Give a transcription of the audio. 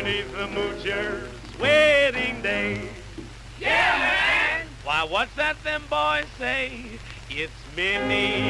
beneath the moocher's wedding day. Yeah, man! Why, what's that them boys say? It's Minnie